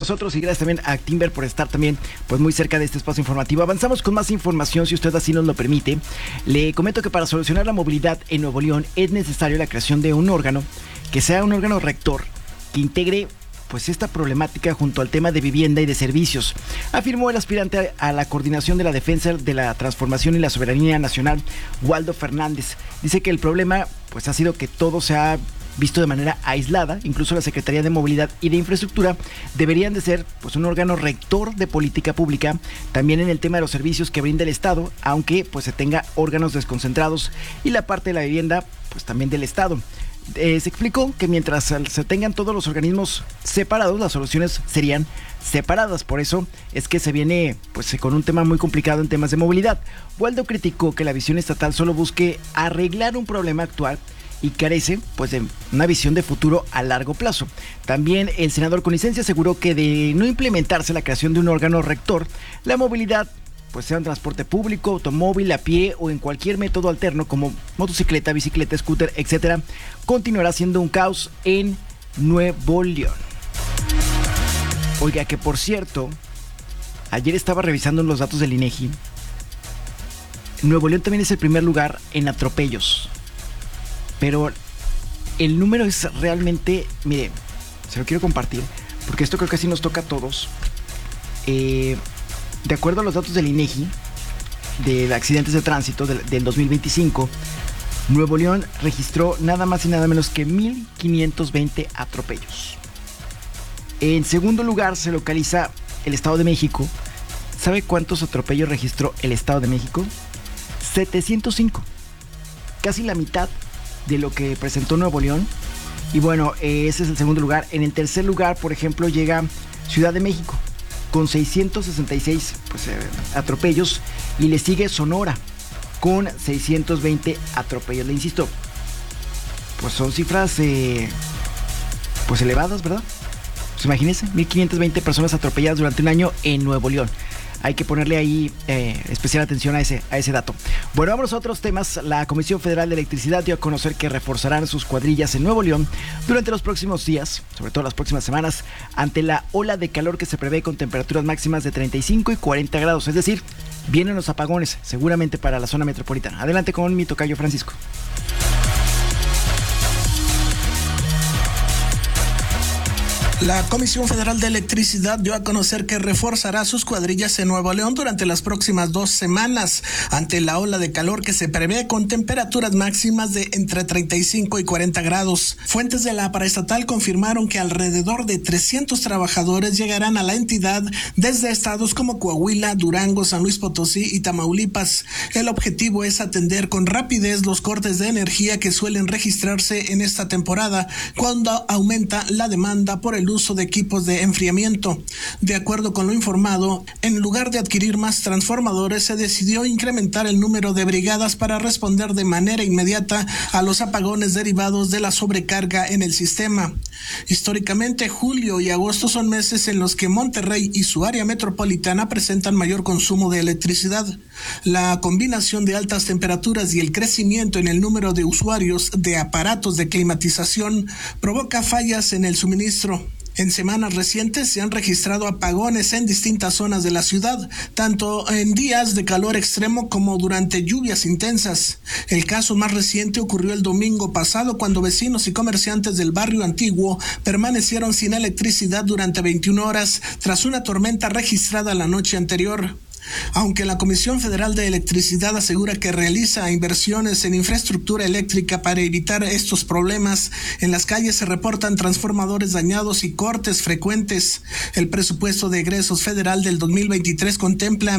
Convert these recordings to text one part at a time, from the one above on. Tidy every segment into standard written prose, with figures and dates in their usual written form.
nosotros y gracias también a Timber por estar también pues muy cerca de este espacio informativo. Avanzamos con más información, si usted así nos lo permite. Le comento que para solucionar la movilidad en Nuevo León es necesario la creación de un órgano que sea un órgano rector que integre pues esta problemática junto al tema de vivienda y de servicios, afirmó el aspirante a la coordinación de la defensa de la transformación y la soberanía nacional, Waldo Fernández. Dice que el problema pues ha sido que todo se ha visto de manera aislada, incluso la Secretaría de Movilidad y de Infraestructura deberían de ser pues un órgano rector de política pública, también en el tema de los servicios que brinda el Estado, aunque pues se tenga órganos desconcentrados y la parte de la vivienda pues también del Estado. Se explicó que mientras se tengan todos los organismos separados, las soluciones serían separadas. Por eso es que se viene pues con un tema muy complicado en temas de movilidad. Waldo criticó que la visión estatal solo busque arreglar un problema actual y carece pues de una visión de futuro a largo plazo. También el senador con licencia aseguró que de no implementarse la creación de un órgano rector, la movilidad pues sea un transporte público, automóvil, a pie o en cualquier método alterno como motocicleta, bicicleta, scooter, etcétera, continuará siendo un caos en Nuevo León. Oiga, que por cierto, ayer estaba revisando los datos del INEGI. Nuevo León también es el primer lugar en atropellos. Pero el número es realmente, mire, se lo quiero compartir, porque esto creo que sí nos toca a todos. De acuerdo a los datos del INEGI, de accidentes de tránsito del 2025, Nuevo León registró nada más y nada menos que 1,520 atropellos. En segundo lugar se localiza el Estado de México. ¿Sabe cuántos atropellos registró el Estado de México? 705. Casi la mitad de lo que presentó Nuevo León. Y bueno, ese es el segundo lugar. En el tercer lugar, por ejemplo, llega Ciudad de México con 666 atropellos, y le sigue Sonora con 620 atropellos. Le insisto, pues son cifras pues elevadas, ¿verdad? Pues imagínense, 1,520 personas atropelladas durante un año en Nuevo León. Hay que ponerle ahí especial atención a ese dato. Bueno, vamos a otros temas. La Comisión Federal de Electricidad dio a conocer que reforzarán sus cuadrillas en Nuevo León durante los próximos días, sobre todo las próximas semanas, ante la ola de calor que se prevé con temperaturas máximas de 35 y 40 grados. Es decir, vienen los apagones, seguramente para la zona metropolitana. Adelante con mi tocayo Francisco. La Comisión Federal de Electricidad dio a conocer que reforzará sus cuadrillas en Nuevo León durante las próximas 2 semanas, ante la ola de calor que se prevé con temperaturas máximas de entre 35 y 40 grados. Fuentes de la paraestatal confirmaron que alrededor de 300 trabajadores llegarán a la entidad desde estados como Coahuila, Durango, San Luis Potosí y Tamaulipas. El objetivo es atender con rapidez los cortes de energía que suelen registrarse en esta temporada, cuando aumenta la demanda por el uso de equipos de enfriamiento. De acuerdo con lo informado, en lugar de adquirir más transformadores, se decidió incrementar el número de brigadas para responder de manera inmediata a los apagones derivados de la sobrecarga en el sistema. Históricamente, julio y agosto son meses en los que Monterrey y su área metropolitana presentan mayor consumo de electricidad. La combinación de altas temperaturas y el crecimiento en el número de usuarios de aparatos de climatización provoca fallas en el suministro. En semanas recientes se han registrado apagones en distintas zonas de la ciudad, tanto en días de calor extremo como durante lluvias intensas. El caso más reciente ocurrió el domingo pasado, cuando vecinos y comerciantes del barrio antiguo permanecieron sin electricidad durante 21 horas tras una tormenta registrada la noche anterior. Aunque la Comisión Federal de Electricidad asegura que realiza inversiones en infraestructura eléctrica para evitar estos problemas, en las calles se reportan transformadores dañados y cortes frecuentes. El presupuesto de egresos federal del 2023 contempla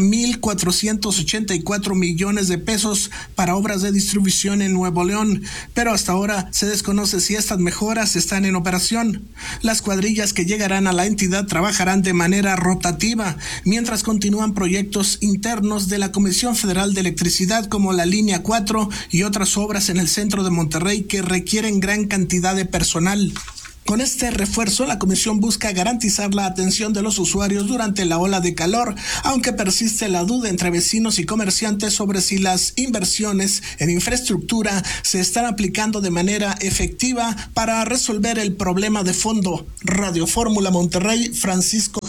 1,484 millones de pesos para obras de distribución en Nuevo León, pero hasta ahora se desconoce si estas mejoras están en operación. Las cuadrillas que llegarán a la entidad trabajarán de manera rotativa, mientras continúan proyectos internos de la Comisión Federal de Electricidad como la Línea 4 y otras obras en el centro de Monterrey que requieren gran cantidad de personal. Con este refuerzo, la comisión busca garantizar la atención de los usuarios durante la ola de calor, aunque persiste la duda entre vecinos y comerciantes sobre si las inversiones en infraestructura se están aplicando de manera efectiva para resolver el problema de fondo. Radio Fórmula Monterrey, Francisco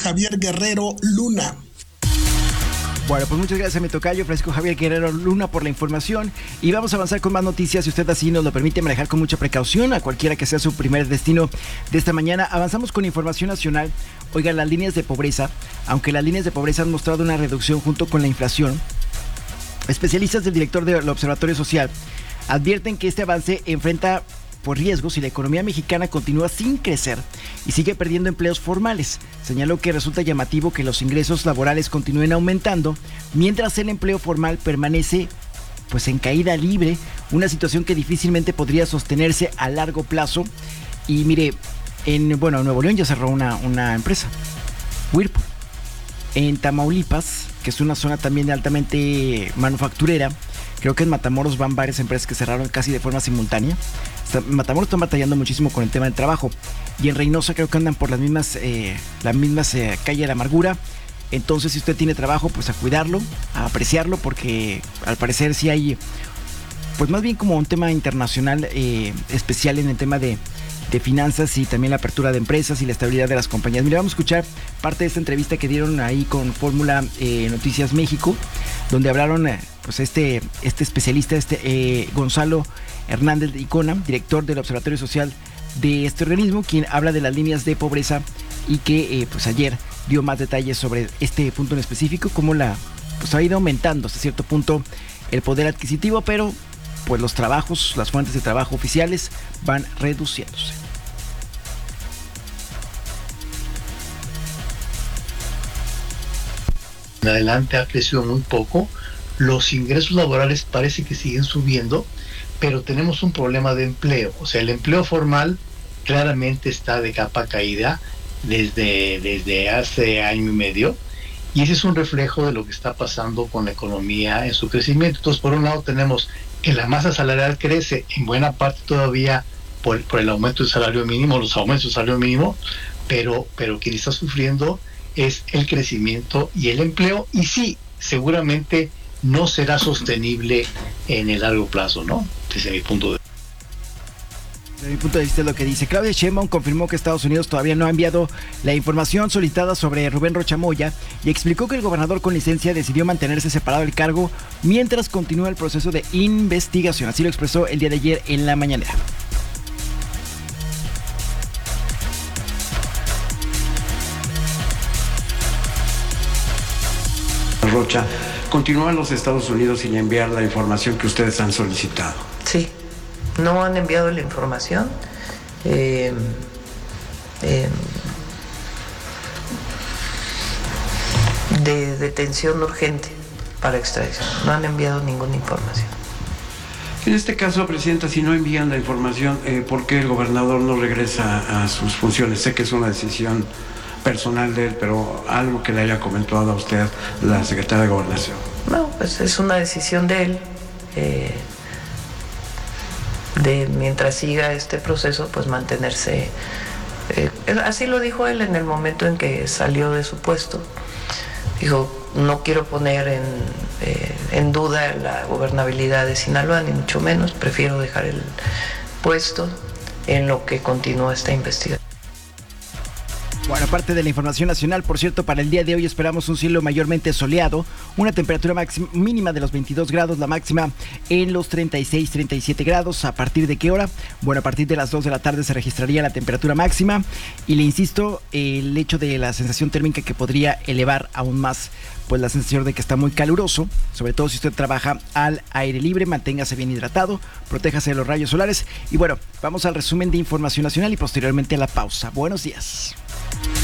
Javier Guerrero Luna. Bueno, pues muchas gracias a mi tocayo Francisco Javier Guerrero Luna por la información, y vamos a avanzar con más noticias. Si usted así nos lo permite, manejar con mucha precaución a cualquiera que sea su primer destino de esta mañana. Avanzamos con información nacional. Oigan, las líneas de pobreza, aunque las líneas de pobreza han mostrado una reducción junto con la inflación, especialistas del director del Observatorio Social advierten que este avance enfrenta por riesgos si la economía mexicana continúa sin crecer y sigue perdiendo empleos formales. Señaló que resulta llamativo que los ingresos laborales continúen aumentando mientras el empleo formal permanece pues en caída libre, una situación que difícilmente podría sostenerse a largo plazo. Y mire, en Nuevo León ya cerró una empresa, Whirlpool. En Tamaulipas, que es una zona también altamente manufacturera, creo que en Matamoros van varias empresas que cerraron casi de forma simultánea. Matamoros está batallando muchísimo con el tema del trabajo. Y en Reynosa creo que andan por las mismas calle de la amargura. Entonces, si usted tiene trabajo, pues a cuidarlo, a apreciarlo, porque al parecer sí hay, pues más bien como un tema internacional especial en el tema de finanzas y también la apertura de empresas y la estabilidad de las compañías. Mira, vamos a escuchar parte de esta entrevista que dieron ahí con Fórmula Noticias México, donde hablaron pues este especialista, Gonzalo Hernández de Icona, director del Observatorio Social de este organismo, quien habla de las líneas de pobreza y que pues ayer dio más detalles sobre este punto en específico, cómo pues ha ido aumentando hasta cierto punto el poder adquisitivo, pero pues los trabajos, las fuentes de trabajo oficiales van reduciéndose. En adelante ha crecido muy poco, los ingresos laborales parece que siguen subiendo, pero tenemos un problema de empleo. O sea, el empleo formal claramente está de capa caída desde hace año y medio, y ese es un reflejo de lo que está pasando con la economía en su crecimiento. Entonces, por un lado tenemos que la masa salarial crece en buena parte todavía por el aumento del salario mínimo, los aumentos del salario mínimo, pero quien está sufriendo es el crecimiento y el empleo, y sí, seguramente no será sostenible en el largo plazo, ¿no? Desde mi punto de vista. Desde mi punto de vista es lo que dice. Claudia Sheinbaum confirmó que Estados Unidos todavía no ha enviado la información solicitada sobre Rubén Rocha Moya y explicó que el gobernador con licencia decidió mantenerse separado del cargo mientras continúa el proceso de investigación. Así lo expresó el día de ayer en la mañanera. Rocha continúa en los Estados Unidos sin enviar la información que ustedes han solicitado. Sí, no han enviado la información de detención urgente para extradición. No han enviado ninguna información. En este caso, Presidenta, si no envían la información, ¿por qué el gobernador no regresa a sus funciones? Sé que es una decisión personal de él, pero algo que le haya comentado a usted la secretaria de Gobernación. No, pues es una decisión de él, de mientras siga este proceso, pues mantenerse, así lo dijo él en el momento en que salió de su puesto. Dijo, no quiero poner en duda la gobernabilidad de Sinaloa, ni mucho menos, prefiero dejar el puesto en lo que continúa esta investigación. Bueno, aparte de la información nacional, por cierto, para el día de hoy esperamos un cielo mayormente soleado, una temperatura mínima de los 22 grados, la máxima en los 36-37 grados. ¿A partir de qué hora? Bueno, a partir de las 2 de la tarde se registraría la temperatura máxima y le insisto, el hecho de la sensación térmica que podría elevar aún más pues la sensación de que está muy caluroso, sobre todo si usted trabaja al aire libre. Manténgase bien hidratado, protéjase de los rayos solares y bueno, vamos al resumen de información nacional y posteriormente a la pausa. Buenos días.